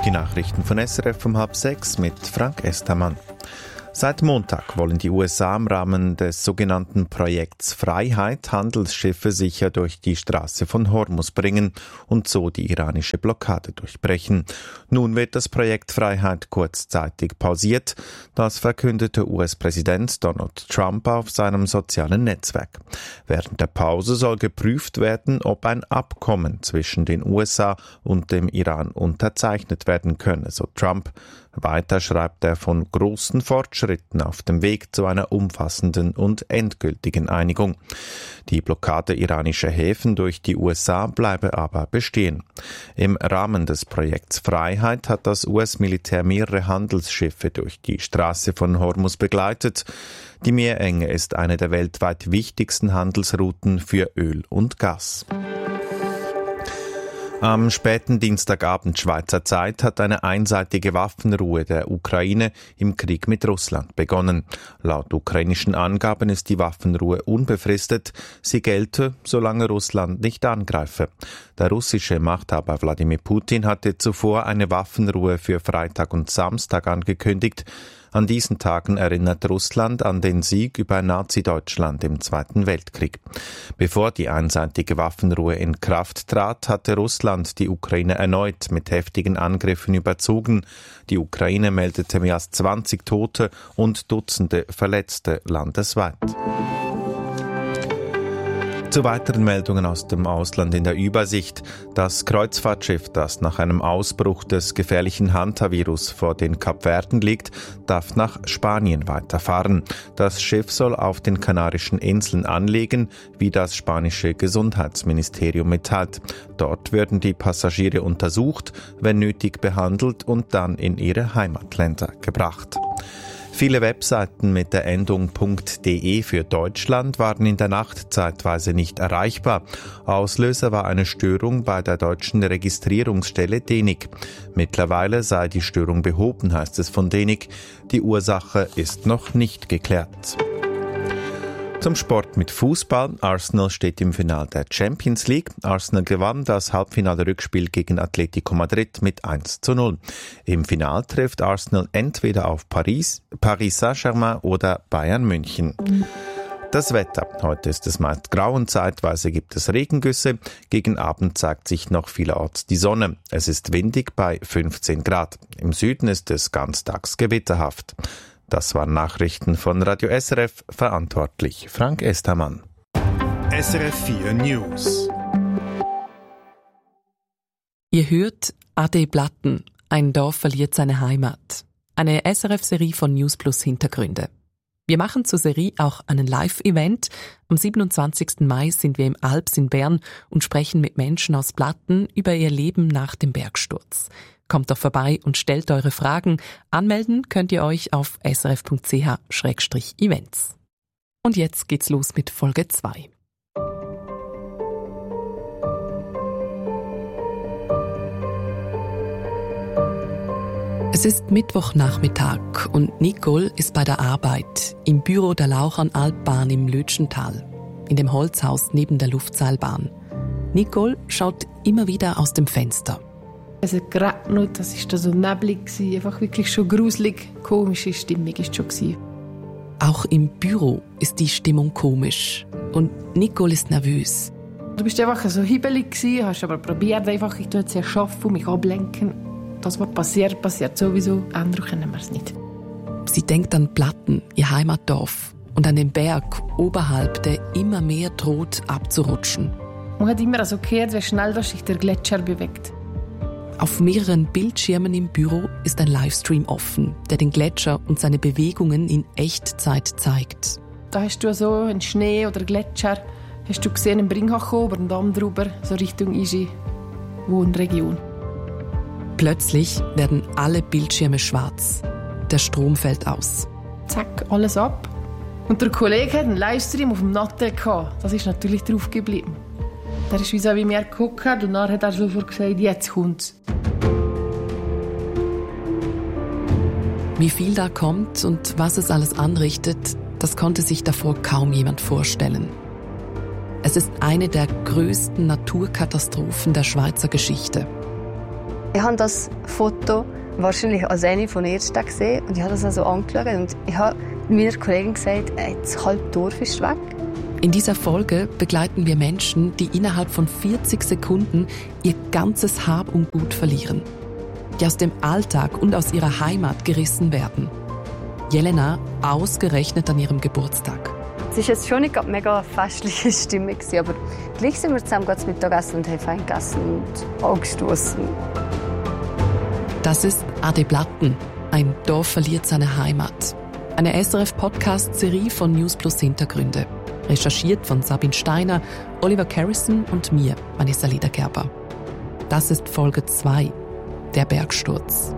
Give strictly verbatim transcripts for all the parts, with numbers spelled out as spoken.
Die Nachrichten von S R F um halb sechs mit Frank Estermann. Seit Montag wollen die U S A im Rahmen des sogenannten Projekts Freiheit Handelsschiffe sicher durch die Straße von Hormuz bringen und so die iranische Blockade durchbrechen. Nun wird das Projekt Freiheit kurzzeitig pausiert. Das verkündete U S-Präsident Donald Trump auf seinem sozialen Netzwerk. Während der Pause soll geprüft werden, ob ein Abkommen zwischen den U S A und dem Iran unterzeichnet werden könne, so Trump. Weiter schreibt er von großen Fortschritten auf dem Weg zu einer umfassenden und endgültigen Einigung. Die Blockade iranischer Häfen durch die U S A bleibe aber bestehen. Im Rahmen des Projekts Freiheit hat das U S-Militär mehrere Handelsschiffe durch die Straße von Hormuz begleitet. Die Meerenge ist eine der weltweit wichtigsten Handelsrouten für Öl und Gas. Am späten Dienstagabend Schweizer Zeit hat eine einseitige Waffenruhe der Ukraine im Krieg mit Russland begonnen. Laut ukrainischen Angaben ist die Waffenruhe unbefristet. Sie gelte, solange Russland nicht angreife. Der russische Machthaber Wladimir Putin hatte zuvor eine Waffenruhe für Freitag und Samstag angekündigt. An diesen Tagen erinnert Russland an den Sieg über Nazi-Deutschland im Zweiten Weltkrieg. Bevor die einseitige Waffenruhe in Kraft trat, hatte Russland die Ukraine erneut mit heftigen Angriffen überzogen. Die Ukraine meldete mehr als zwanzig Tote und Dutzende Verletzte landesweit. Zu weiteren Meldungen aus dem Ausland in der Übersicht. Das Kreuzfahrtschiff, das nach einem Ausbruch des gefährlichen Hantavirus vor den Kapverden liegt, darf nach Spanien weiterfahren. Das Schiff soll auf den Kanarischen Inseln anlegen, wie das spanische Gesundheitsministerium mitteilt. Dort würden die Passagiere untersucht, wenn nötig behandelt und dann in ihre Heimatländer gebracht. Viele Webseiten mit der Endung .de für Deutschland waren in der Nacht zeitweise nicht erreichbar. Auslöser war eine Störung bei der deutschen Registrierungsstelle D E N I C. Mittlerweile sei die Störung behoben, heißt es von D E N I C. Die Ursache ist noch nicht geklärt. Zum Sport mit Fußball. Arsenal steht im Finale der Champions League. Arsenal gewann das Halbfinale-Rückspiel gegen Atletico Madrid mit eins zu null. Im Finale trifft Arsenal entweder auf Paris, Paris Saint-Germain oder Bayern München. Das Wetter. Heute ist es meist grau und zeitweise gibt es Regengüsse. Gegen Abend zeigt sich noch vielerorts die Sonne. Es ist windig bei fünfzehn Grad. Im Süden ist es ganztags gewitterhaft. Das waren Nachrichten von Radio S R F, verantwortlich Frank Estermann. S R F vier News. Ihr hört Ade Blatten, ein Dorf verliert seine Heimat. Eine S R F-Serie von News Plus Hintergründe. Wir machen zur Serie auch einen Live-Event. Am siebenundzwanzigsten Mai sind wir im Alps in Bern und sprechen mit Menschen aus Blatten über ihr Leben nach dem Bergsturz. Kommt doch vorbei und stellt eure Fragen. Anmelden könnt ihr euch auf s r f punkt c h slash events. Und jetzt geht's los mit Folge zwei. Es ist Mittwochnachmittag und Nicole ist bei der Arbeit im Büro der Lauchernalbbahn im Lötschental, in dem Holzhaus neben der Luftseilbahn. Nicole schaut immer wieder aus dem Fenster. Es hat geregnet, das war so neblig, einfach wirklich schon gruselig, komische Stimmung war es schon. Auch im Büro ist die Stimmung komisch und Nicole ist nervös. Du bist einfach so hibbelig, hast aber probiert, einfach ich tue jetzt sehr schaffen und mich ablenken. Das, was passiert, passiert sowieso, ändern können wir es nicht. Sie denkt an Blatten, ihr Heimatdorf, und an den Berg oberhalb, der immer mehr droht abzurutschen. Man hat immer so gehört, wie schnell sich der Gletscher bewegt. Auf mehreren Bildschirmen im Büro ist ein Livestream offen, der den Gletscher und seine Bewegungen in Echtzeit zeigt. Da hast du so einen Schnee oder Gletscher, hast du gesehen, im Bringhacho über den Damm drüber, so Richtung Iji, Wohnregion. Plötzlich werden alle Bildschirme schwarz. Der Strom fällt aus. Zack, alles ab. Und der Kollege hat einen Livestream auf dem Natte gehabt. Das ist natürlich drauf geblieben. Der ist wie so wie mir geguckt und dann hat er sofort gesagt, jetzt kommt's. Wie viel da kommt und was es alles anrichtet, das konnte sich davor kaum jemand vorstellen. Es ist eine der größten Naturkatastrophen der Schweizer Geschichte. Ich habe das Foto wahrscheinlich als eine von den ersten gesehen und ich habe das also angeschaut und ich habe meiner Kollegin gesagt, ey, das halbe Dorf ist weg. In dieser Folge begleiten wir Menschen, die innerhalb von vierzig Sekunden ihr ganzes Hab und Gut verlieren. Die aus dem Alltag und aus ihrer Heimat gerissen werden. Jelena ausgerechnet an ihrem Geburtstag. Es war jetzt schon nicht eine mega festliche Stimmung, aber gleich sind wir zusammen zum Mittagessen und haben fein gegessen und angestoßen. Das ist Ade Blatten. Ein Dorf verliert seine Heimat. Eine S R F-Podcast-Serie von News Plus Hintergründe. Recherchiert von Sabine Steiner, Oliver Carrison und mir, Vanessa Liedergerber. Das ist Folge zwei, der Bergsturz.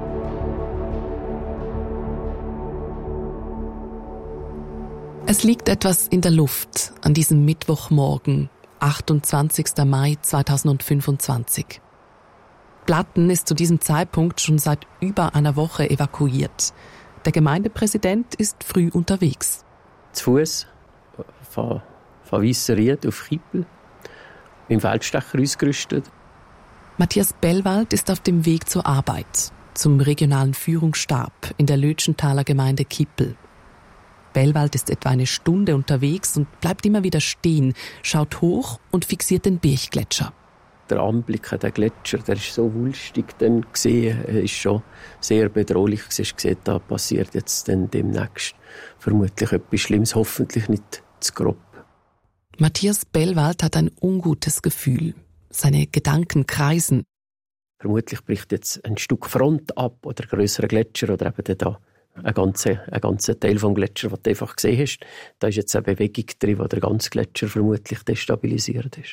Es liegt etwas in der Luft an diesem Mittwochmorgen, achtundzwanzigster Mai zweitausendfünfundzwanzig. Blatten ist zu diesem Zeitpunkt schon seit über einer Woche evakuiert. Der Gemeindepräsident ist früh unterwegs. Zu Fuß von, von Weisseried auf Kippel, mit dem Feldstecher ausgerüstet. Matthias Bellwald ist auf dem Weg zur Arbeit, zum regionalen Führungsstab in der Lötschenthaler Gemeinde Kippel. Bellwald ist etwa eine Stunde unterwegs und bleibt immer wieder stehen, schaut hoch und fixiert den Birchgletscher. Der Anblick an den Gletscher, der ist so wulstig dann gesehen, ist schon sehr bedrohlich. Du hast gesehen, da passiert jetzt dann demnächst vermutlich etwas Schlimmes, hoffentlich nicht zu grob. Matthias Bellwald hat ein ungutes Gefühl. Seine Gedanken kreisen. Vermutlich bricht jetzt ein Stück Front ab oder ein grösserer Gletscher oder eben da ein ganzer, ein ganzer Teil vom Gletscher, den du einfach gesehen hast. Da ist jetzt eine Bewegung drin, wo der ganze Gletscher vermutlich destabilisiert ist.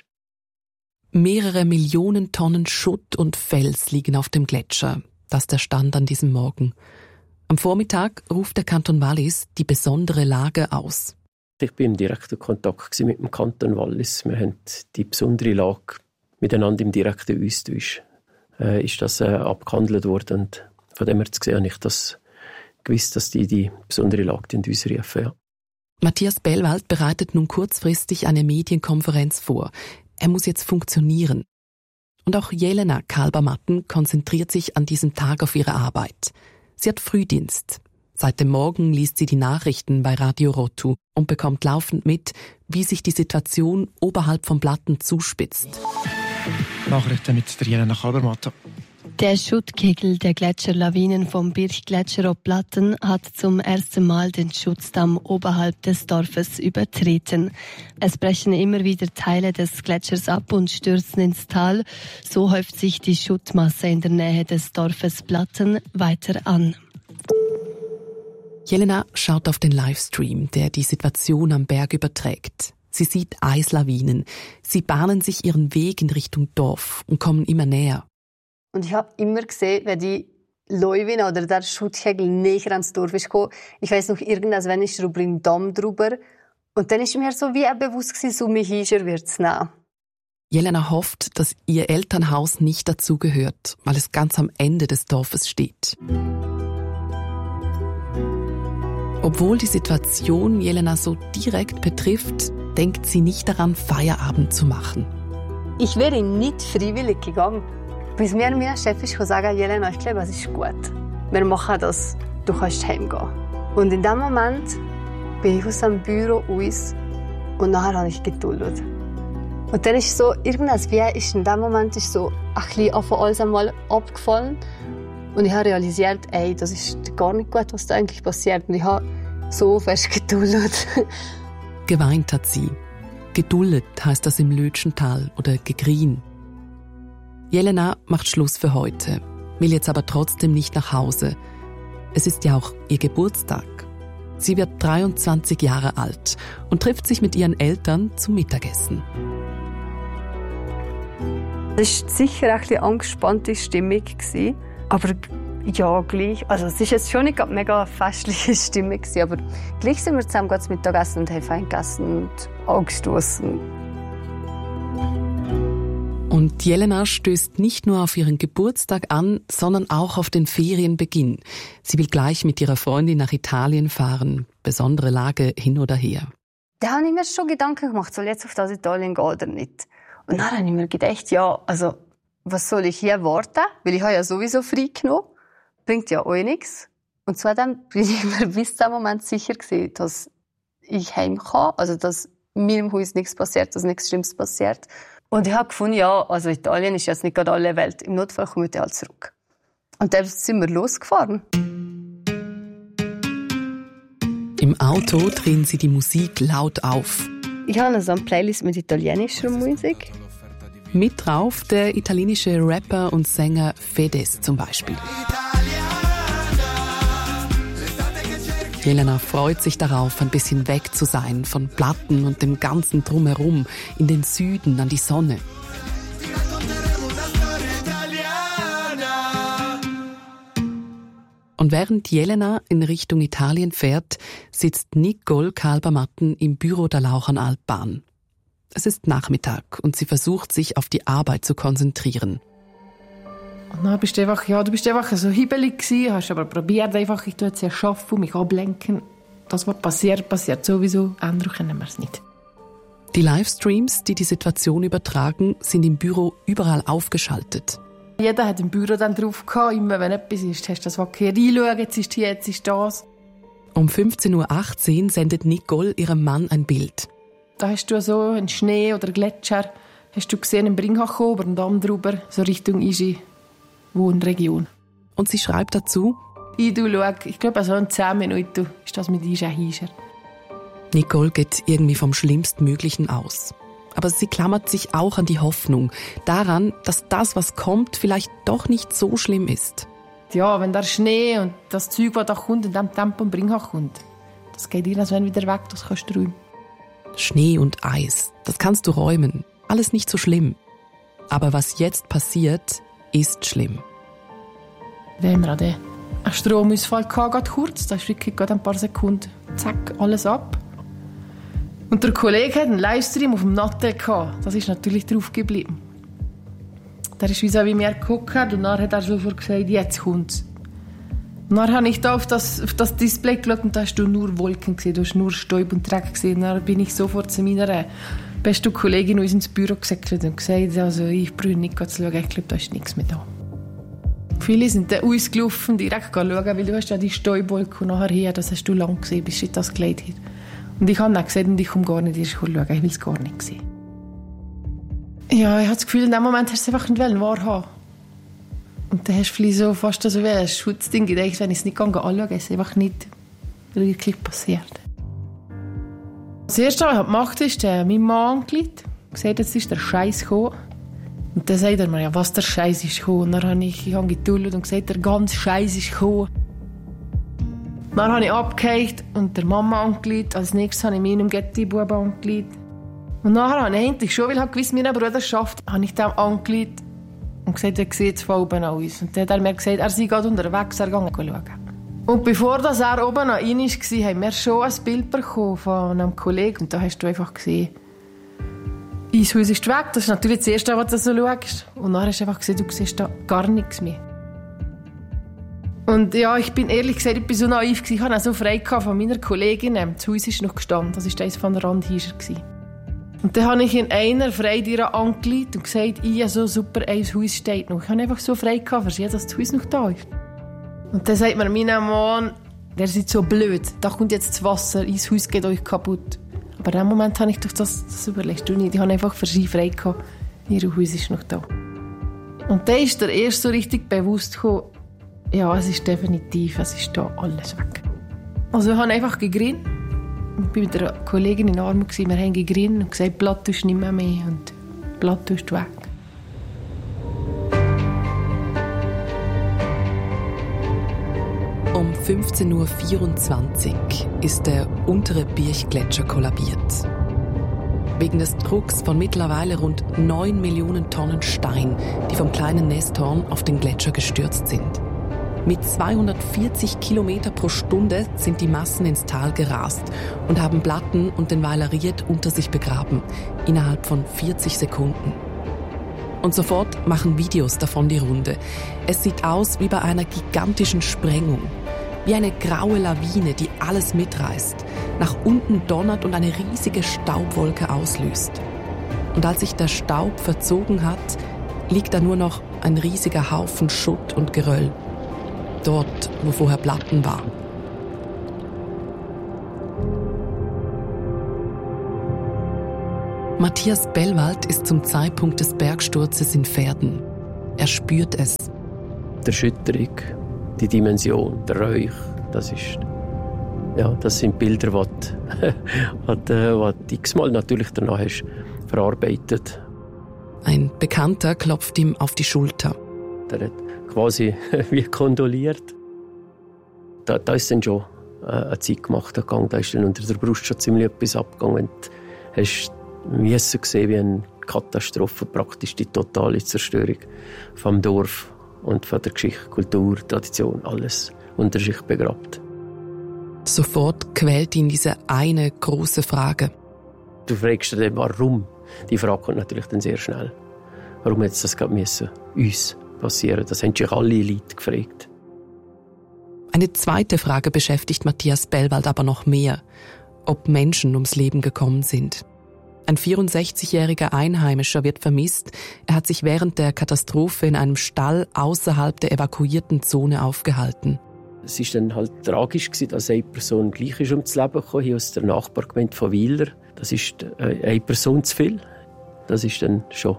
Mehrere Millionen Tonnen Schutt und Fels liegen auf dem Gletscher. Das ist der Stand an diesem Morgen. Am Vormittag ruft der Kanton Wallis die besondere Lage aus. Ich war im direkten Kontakt mit dem Kanton Wallis. Wir haben die besondere Lage miteinander im direkten Austausch. Äh, ist das äh, abgehandelt worden. Und von dem her zu sehen, habe ich das gewusst, dass die die besondere Lage ausrufen. Ja. Matthias Bellwald bereitet nun kurzfristig eine Medienkonferenz vor. Er muss jetzt funktionieren. Und auch Jelena Kalbermatten konzentriert sich an diesem Tag auf ihre Arbeit. Sie hat Frühdienst. Seit dem Morgen liest sie die Nachrichten bei Radio Rotu und bekommt laufend mit, wie sich die Situation oberhalb von Blatten zuspitzt. Nachrichten mit der Jelena Kalbermatten. Der Schuttkegel der Gletscherlawinen vom Birchgletscher ob Blatten hat zum ersten Mal den Schutzdamm oberhalb des Dorfes übertreten. Es brechen immer wieder Teile des Gletschers ab und stürzen ins Tal. So häuft sich die Schuttmasse in der Nähe des Dorfes Blatten weiter an. Jelena schaut auf den Livestream, der die Situation am Berg überträgt. Sie sieht Eislawinen. Sie bahnen sich ihren Weg in Richtung Dorf und kommen immer näher. Und ich habe immer gesehen, wenn die Lawine oder der Schuttkegel näher ans Dorf ist gekommen. Ich weiss noch, irgendwas, wenn ich über den Damm drüber. Und dann ist mir so wie auch bewusst gewesen, so mich Hischer wird's nehmen. Jelena hofft, dass ihr Elternhaus nicht dazugehört, weil es ganz am Ende des Dorfes steht. Obwohl die Situation Jelena so direkt betrifft, denkt sie nicht daran, Feierabend zu machen. Ich wäre nicht freiwillig gegangen. Bis mir mein Chef ist gesagt, Jelena, ich glaube, es ist gut. Wir machen das, du kannst heimgehen. Und in dem Moment bin ich aus dem Büro raus und nachher habe ich geduldet. Und dann ist so, irgendwas wie ist in dem Moment ist so ein bisschen auf alles einmal abgefallen. Und ich habe realisiert, ey, das ist gar nicht gut, was da eigentlich passiert. Und ich habe so fest geduldet. Geweint hat sie. Geduldet heißt das im Lötschental oder gegrien. Jelena macht Schluss für heute, will jetzt aber trotzdem nicht nach Hause. Es ist ja auch ihr Geburtstag. Sie wird dreiundzwanzig Jahre alt und trifft sich mit ihren Eltern zum Mittagessen. Es war sicher ein bisschen angespannte Stimmung, aber ja, gleich. Also es war jetzt schon nicht eine mega festliche Stimmung, aber gleich sind wir zusammen zum Mittagessen und haben fein gegessen und angestoßen. Und Jelena stößt nicht nur auf ihren Geburtstag an, sondern auch auf den Ferienbeginn. Sie will gleich mit ihrer Freundin nach Italien fahren. Besondere Lage hin oder her. Da habe ich mir schon Gedanken gemacht, soll ich jetzt auf das Italien gehen oder nicht. Und dann habe ich mir gedacht, ja, also was soll ich hier warten? Weil ich habe ja sowieso frei genommen. Bringt ja auch nichts. Und zwar dann bin ich mir bis zum Moment sicher gewesen, dass ich heim kann, also dass mir im Haus nichts passiert, dass nichts Schlimmes passiert. Und ich habe gefunden, ja, also Italien ist jetzt nicht gerade alle Welt. Im Notfall komme ich dann zurück. Und dann sind wir losgefahren. Im Auto drehen sie die Musik laut auf. Ich habe so eine Playlist mit italienischer Musik. Mit drauf der italienische Rapper und Sänger Fedez zum Beispiel. Jelena freut sich darauf, ein bisschen weg zu sein von Platten und dem ganzen Drumherum, in den Süden, an die Sonne. Und während Jelena in Richtung Italien fährt, sitzt Nicole Kalbermatten im Büro der Lauchernalbbahn. Es ist Nachmittag und sie versucht, sich auf die Arbeit zu konzentrieren. Und dann bist du einfach, ja, du bist einfach so hibbelig gewesen, hast aber probiert einfach, ich tue jetzt ja arbeiten und mich ablenken. Das, was passiert, passiert sowieso, ändern können wir es nicht. Die Livestreams, die die Situation übertragen, sind im Büro überall aufgeschaltet. Jeder hat im Büro dann drauf gehabt, immer wenn etwas ist, hast du das Verkehr reinschauen, jetzt ist hier, jetzt ist das. Um fünfzehn Uhr achtzehn sendet Nicole ihrem Mann ein Bild. Da hast du so einen Schnee oder Gletscher, hast du gesehen, im Bringach ober und dann drüber, so Richtung Igi, Wohnregion. Und sie schreibt dazu: Ich schaue, ich glaube, so in zehn Minuten ist das mit Igi Hischer. Nicole geht irgendwie vom Schlimmstmöglichen aus. Aber sie klammert sich auch an die Hoffnung, daran, dass das, was kommt, vielleicht doch nicht so schlimm ist. Ja, wenn der Schnee und das Zeug, das da kommt, in dem Tempo im Bringach kommt, das geht irgendwann wieder weg, das kannst du räumen. Schnee und Eis, das kannst du räumen. Alles nicht so schlimm. Aber was jetzt passiert, ist schlimm. Wenn wir an den Stromausfall hatten, kurz, da ist wirklich gerade ein paar Sekunden, zack, alles ab. Und der Kollege hat einen Livestream auf dem Natte gehabt. Das ist natürlich drauf geblieben. Der ist wie so wie mir geguckt und dann hat er sofort gesagt, jetzt kommt's. Und dann habe ich da auf das, auf das Display geschaut und da hast du nur Wolken gesehen, du hast nur Staub und Dreck gesehen. Und dann bin ich sofort zu meiner besten Kollegin uns ins Büro gesäckelt und gesagt, also ich brauche nicht zu schauen, ich glaube, da ist nichts mehr da. Viele sind dann ausgelaufen, direkt schauen, weil du hast ja die Staubwolke und nachher hier, das hast du lang gesehen, bis ich das geleitet habe. Und ich habe dann gesagt, und ich komme gar nicht erst schauen, ich will es gar nicht sehen. Ja, ich habe das Gefühl, in dem Moment hast du es einfach nicht wahrhaben. Und dann hast du vielleicht so fast so wie ein Schutzding gedacht, wenn ich es nicht anschaue, ist es einfach nicht wirklich passiert. Das Erste, was ich gemacht habe, ist mein Mann angerufen und gesagt, jetzt ist der Scheiß gekommen. Und dann sagt er mir, ja, was der Scheiß ist gekommen. Und dann habe ich, ich habe geduldet und gesagt, der ganze Scheiß ist gekommen. Dann habe ich abgehakt und der Mama angerufen. Als nächstes habe ich meinem Getti-Bub angerufen. Und nachher habe ich endlich schon, weil ich gewusst, mein Bruder schafft, habe ich dem angerufen und gesagt, er sieht es von oben aus. Und dann hat er mir gesagt, er sei gerade unterwegs, er gehe schauen. Und bevor das er oben noch rein war, haben wir schon ein Bild bekommen von einem Kollegen. Und da hast du einfach gesehen, unser Haus ist weg. Das ist natürlich das Erste, was du so schaust. Und dann hast du einfach gesehen, du siehst da gar nichts mehr. Und ja, ich bin ehrlich gesagt, ich war so naiv. Ich hatte auch so frei von meiner Kollegin. Das Haus ist noch gestanden. Das war eines von der Randhischer. Und dann habe ich in einer Freitür angeleitet und gesagt, ja, so super, ein Haus steht noch. Ich habe einfach so frei für sie, dass das Haus noch da ist. Und dann sagt mir mein Mann, der ist so blöd, da kommt jetzt das Wasser, ins Haus geht euch kaputt. Aber in dem Moment habe ich doch das, das überlegt. Ich habe einfach für sie frei gehabt, ihr Haus ist noch da. Und dann ist der erst so richtig bewusst gekommen, ja, es ist definitiv, es ist da alles weg. Also ich habe einfach gegrinnt. Ich war mit einer Kollegin in den Armen, wir haben gegrinnt und gesagt, Blatt tust nicht mehr, mehr und Blatt tust weg. Um fünfzehn Uhr vierundzwanzig ist der untere Birchgletscher kollabiert. Wegen des Drucks von mittlerweile rund neun Millionen Tonnen Stein, die vom kleinen Nesthorn auf den Gletscher gestürzt sind. Mit zweihundertvierzig Kilometer pro Stunde sind die Massen ins Tal gerast und haben Platten und den Weiler Ried unter sich begraben, innerhalb von vierzig Sekunden. Und sofort machen Videos davon die Runde. Es sieht aus wie bei einer gigantischen Sprengung. Wie eine graue Lawine, die alles mitreißt, nach unten donnert und eine riesige Staubwolke auslöst. Und als sich der Staub verzogen hat, liegt da nur noch ein riesiger Haufen Schutt und Geröll. Dort, wo vorher Platten waren. Matthias Bellwald ist zum Zeitpunkt des Bergsturzes in Verden. Er spürt es. Die Erschütterung, die Dimension, der Räuch, das ist, ja, das sind Bilder, die du x-mal natürlich danach hast verarbeitet. Ein Bekannter klopft ihm auf die Schulter. Der hat quasi wie kondoliert. Da, da ist dann schon äh, eine Zeit gemacht gegangen. Da ist dann unter der Brust schon ziemlich etwas abgegangen. Du hast müssen gesehen, wie eine Katastrophe, praktisch die totale Zerstörung vom Dorf und von der Geschichte, Kultur, Tradition, alles unter sich begrabt. Sofort quält ihn diese eine große Frage. Du fragst dich, warum? Die Frage kommt natürlich dann sehr schnell. Warum hätte das gerade müssen uns passieren? Das haben sich alle Leute gefragt. Eine zweite Frage beschäftigt Matthias Bellwald aber noch mehr. Ob Menschen ums Leben gekommen sind. Ein vierundsechzigjähriger Einheimischer wird vermisst. Er hat sich während der Katastrophe in einem Stall außerhalb der evakuierten Zone aufgehalten. Es war dann halt tragisch, dass eine Person gleich ist ums Leben gekommen, hier aus der Nachbargemeinde von Wieler. Das ist eine Person zu viel. Das ist dann schon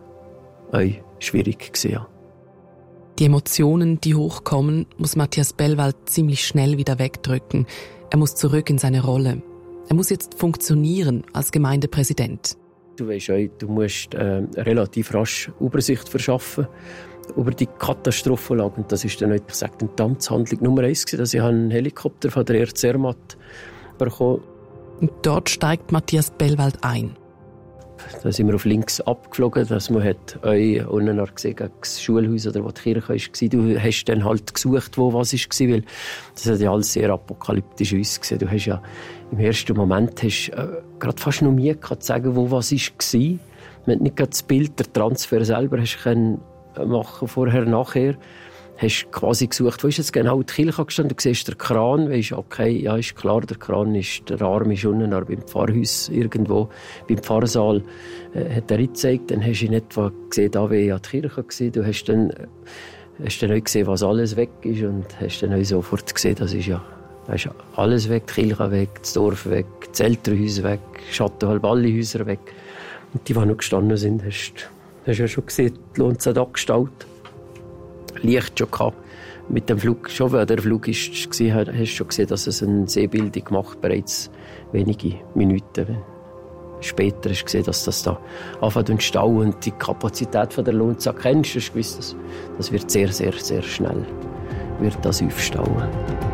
schwierig gewesen. Die Emotionen, die hochkommen, muss Matthias Bellwald ziemlich schnell wieder wegdrücken. Er muss zurück in seine Rolle. Er muss jetzt funktionieren als Gemeindepräsident. Du weißt auch, du musst äh, relativ rasch Übersicht verschaffen über die Katastrophenlage. Und das ist dann, ich sage, die Amtshandlung Nummer eins gewesen, dass ich einen Helikopter von der R Zermatt bekommen. Und dort steigt Matthias Bellwald ein. Da sind wir auf links abgeflogen, dass man hat euch unten gesehen, gegen das Schulhaus oder wo die Kirche war. Du hast dann halt gesucht, wo was war, weil das hat ja alles sehr apokalyptisch ausgesehen. Du hast ja im ersten Moment hast, äh, gerade fast noch Mühe gehabt, zu sagen, wo was war. Man hat nicht gerade das Bild, der Transfer selber hast können machen, vorher, nachher. Hast quasi gesucht, wo ist jetzt genau die Kirche gestanden? Du siehst den Kran, weisst, okay, ja, ist klar, der Kran ist, der Arm ist unten, aber beim Pfarrhaus irgendwo, beim Pfarrsaal, äh, hat er gezeigt. Dann hast du in etwa gesehen, da wäre ja die Kirche gewesen. Du hast dann, hast dann auch gesehen, was alles weg ist und hast dann auch sofort gesehen, das ist ja, da ist ja alles weg, die Kirche weg, das Dorf weg, das Elternhaus weg, Schattenhalb, alle Häuser weg. Und die, die noch gestanden sind, hast du ja schon gesehen, die lohnt sich da gestaltet. Licht schon gehabt. Mit dem Flug, schon weil der Flug ist, war, hast du schon gesehen, dass es eine Seebildung macht, bereits wenige Minuten später hast du gesehen, dass das da anfängt zu stauen und die Kapazität von der Lonza kennst. Du hast gewusst, das, das wird sehr, sehr, sehr schnell wird das aufstauen.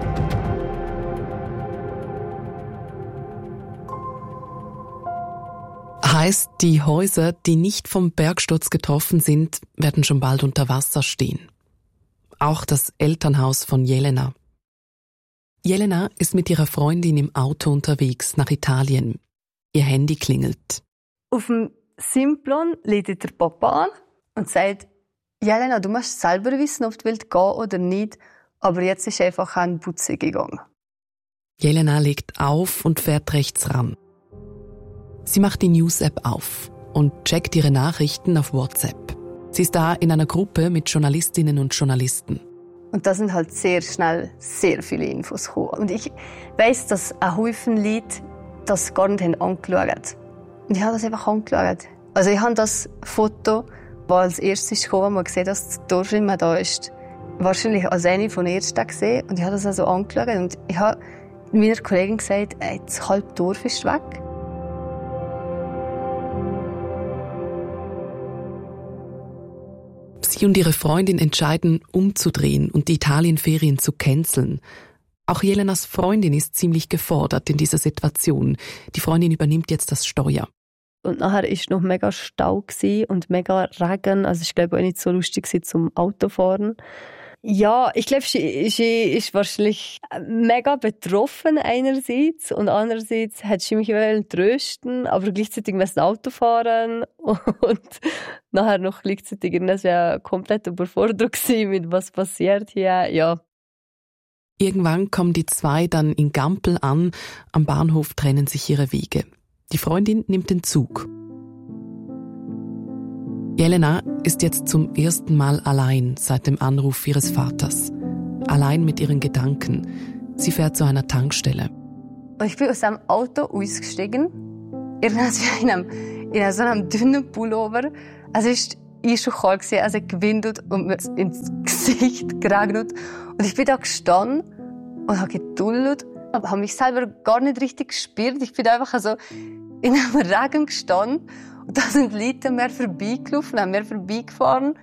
Heißt, die Häuser, die nicht vom Bergsturz getroffen sind, werden schon bald unter Wasser stehen. Auch das Elternhaus von Jelena. Jelena ist mit ihrer Freundin im Auto unterwegs nach Italien. Ihr Handy klingelt. Auf dem Simplon lädt der Papa an und sagt, Jelena, du musst selber wissen, ob du willst gehen oder nicht, aber jetzt ist einfach ein Butze gegangen. Jelena legt auf und fährt rechts ran. Sie macht die News-App auf und checkt ihre Nachrichten auf WhatsApp. Sie ist da in einer Gruppe mit Journalistinnen und Journalisten. Und da sind halt sehr schnell sehr viele Infos gekommen. Und ich weiss, dass ein Haufen Leute das gar nicht angeschaut haben. Und ich habe das einfach angeschaut. Also ich habe das Foto, das als erstes kam, wo man gesehen, dass das Dorf nicht mehr da ist, wahrscheinlich als eine von den ersten gesehen. Und ich habe das also angeschaut. Und ich habe meiner Kollegin gesagt, ey, das halbe Dorf ist weg. Sie und ihre Freundin entscheiden, umzudrehen und die Italienferien zu canceln. Auch Jelenas Freundin ist ziemlich gefordert in dieser Situation. Die Freundin übernimmt jetzt das Steuer. Und nachher war es noch mega Stau und mega Regen. Also ich glaube auch nicht so lustig zum Autofahren. Ja, ich glaube, sie ist wahrscheinlich mega betroffen einerseits und andererseits hat sie mich trösten, aber gleichzeitig müssen Auto fahren und nachher noch gleichzeitig das ja komplett überfordert gewesen mit was passiert hier, ja. Irgendwann kommen die zwei dann in Gampel an, am Bahnhof trennen sich ihre Wege. Die Freundin nimmt den Zug. Jelena ist jetzt zum ersten Mal allein seit dem Anruf ihres Vaters. Allein mit ihren Gedanken. Sie fährt zu einer Tankstelle. Und ich bin aus dem Auto ausgestiegen. Irgendwie in einem, in so einem dünnen Pullover. Also ist ich schon kalt gewesen, also gewindet und mir ins Gesicht geregnet. Und ich bin da gestanden und habe geduldet. Ich habe mich selber gar nicht richtig gespürt. Ich bin einfach so in einem Regen gestanden. Und da sind Leute an mir vorbeigelaufen, an mir vorbeigefahren.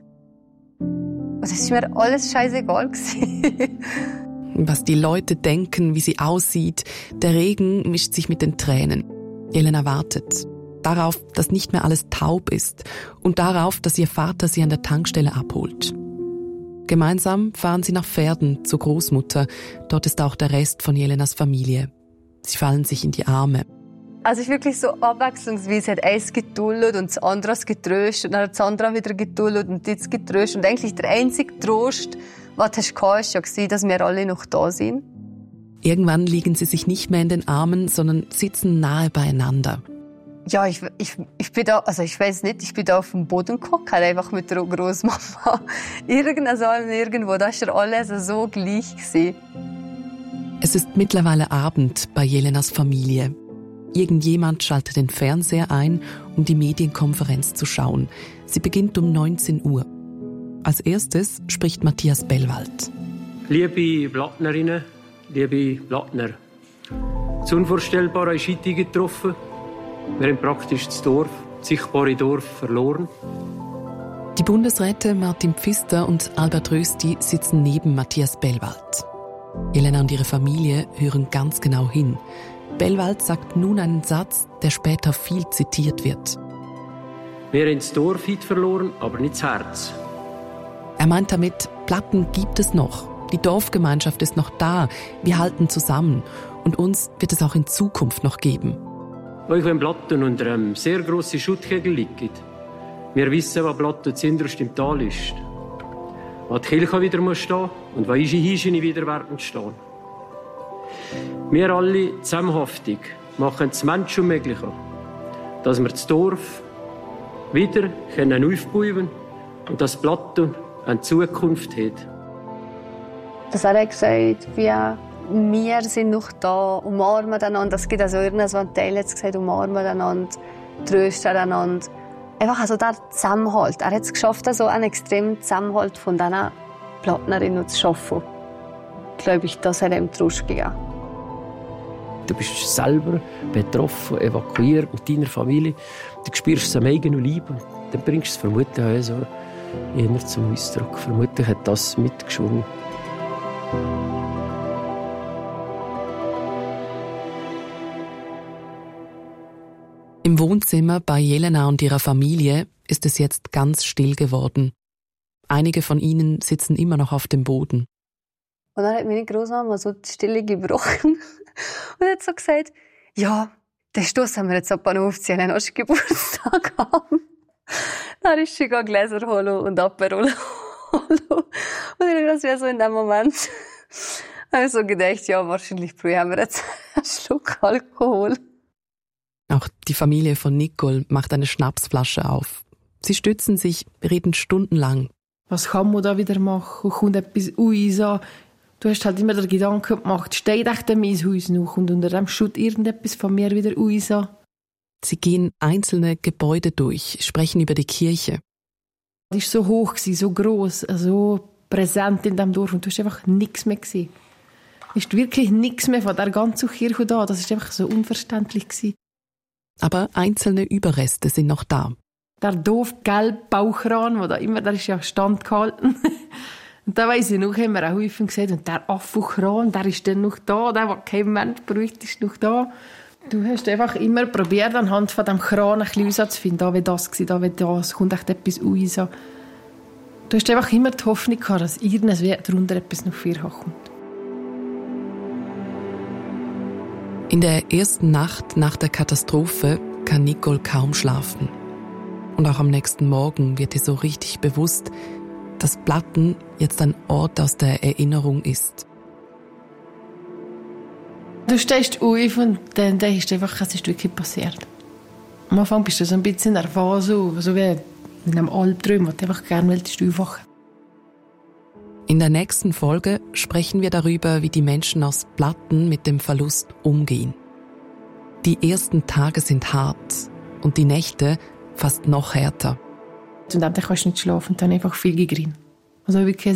Und es war mir alles scheißegal gewesen. Was die Leute denken, wie sie aussieht, der Regen mischt sich mit den Tränen. Jelena wartet. Darauf, dass nicht mehr alles taub ist und darauf, dass ihr Vater sie an der Tankstelle abholt. Gemeinsam fahren sie nach Verden zur Großmutter. Dort ist auch der Rest von Jelenas Familie. Sie fallen sich in die Arme. Also ich wirklich so abwechslungsweise hat eins geduldet und das andere getröstet und dann hat das andere wieder geduldet und jetzt getröstet. Und eigentlich der einzige Trost, was du hast, war ja, dass wir alle noch da sind. Irgendwann liegen sie sich nicht mehr in den Armen, sondern sitzen nahe beieinander. Ja, ich, ich, ich bin da, also ich weiß nicht, ich bin da auf dem Boden gehockt, einfach mit der Großmama. Irgendwo, irgendwo, da ist ja alles so gleich gewesen. Es ist mittlerweile Abend bei Jelenas Familie. Irgendjemand schaltet den Fernseher ein, um die Medienkonferenz zu schauen. Sie beginnt um neunzehn Uhr. Als erstes spricht Matthias Bellwald. Liebe Blattnerinnen, liebe Blattner, das Unvorstellbare ist heute getroffen. Wir haben praktisch das Dorf, das sichtbare Dorf, verloren. Die Bundesräte Martin Pfister und Albert Rösti sitzen neben Matthias Bellwald. Jelena und ihre Familie hören ganz genau hin. Bellwald sagt nun einen Satz, der später viel zitiert wird. Wir haben das Dorf heute verloren, aber nicht das Herz. Er meint damit, Platten gibt es noch. Die Dorfgemeinschaft ist noch da. Wir halten zusammen. Und uns wird es auch in Zukunft noch geben. Auch wenn Platten unter einem sehr grossen Schuttkegel liegen. Wir wissen, was Platten zuinterst im Tal ist. Wo die Kirche wieder muss stehen und wo unsere Hirsche wieder werden stehen. Wir alle zusammenhaftig machen das Menschen möglich, dass wir das Dorf wieder aufbauen können und dass Platten eine Zukunft hat. Das hat er gesagt, wir, wir sind noch da, umarmen einander. Es gibt also irgendwann Teil jetzt gesagt, umarmen einander, trösten einander. Einfach also der Zusammenhalt. Er hat es geschafft, also einen extremen Zusammenhalt von diesen Plattnerinnen zu schaffen. Glaube ich, das hat ihm Trost gegeben. Du bist selber betroffen, evakuiert mit deiner Familie. Du spürst es am eigenen Leib und dann bringst du es vermutlich also eher zum Ausdruck. Vermutlich hat das mitgeschwungen. Im Wohnzimmer bei Jelena und ihrer Familie ist es jetzt ganz still geworden. Einige von ihnen sitzen immer noch auf dem Boden. Und dann hat meine Großmama so die Stille gebrochen und hat so gesagt, ja, den Stoss haben wir jetzt ab und aufziehen, wenn wir Geburtstag haben. Dann ist sie Gläser holen und Aperol holen. Und das wäre so in dem Moment, habe ich so gedacht, ja, wahrscheinlich probieren wir jetzt einen Schluck Alkohol. Auch die Familie von Nicole macht eine Schnapsflasche auf. Sie stützen sich, reden stundenlang. Was kann man da wieder machen? Kommt etwas raus? Du hast halt immer den Gedanken gemacht, steht echt mein Haus noch und unter dem Schutt irgendetwas von mir wieder raus? Sie gehen einzelne Gebäude durch, sprechen über die Kirche. Die war so hoch, so gross, so präsent in diesem Dorf und du hast einfach nichts mehr gesehen. Es ist wirklich nichts mehr von der ganzen Kirche da. Das war einfach so unverständlich gewesen. Aber einzelne Überreste sind noch da. Der doof gelbe Bauchkran, der da immer, der ist ja standgehalten. Und da weiss ich noch, haben wir auch häufig gesehen, und der Affenkran, der ist dann noch da, der, den kein Mensch braucht, ist noch da. Du hast einfach immer probiert, anhand von diesem Kran ein bisschen herauszufinden, da wie das war, da wie das, kommt echt etwas raus. Du hast einfach immer die Hoffnung gehabt, dass irgendwas darunter etwas noch viel kommt. In der ersten Nacht nach der Katastrophe kann Nicole kaum schlafen. Und auch am nächsten Morgen wird ihr so richtig bewusst, dass Platten jetzt ein Ort aus der Erinnerung ist. Du stehst auf und dann denkst du einfach, es ist wirklich passiert. Am Anfang bist du so ein bisschen nervös, so wie In einem Albtraum, wo du einfach gerne willst, aufwachen. In der nächsten Folge sprechen wir darüber, wie die Menschen aus Platten mit dem Verlust umgehen. Die ersten Tage sind hart und die Nächte fast noch härter. Und dann kannst du nicht schlafen und dann einfach viel gegrin. Also wirklich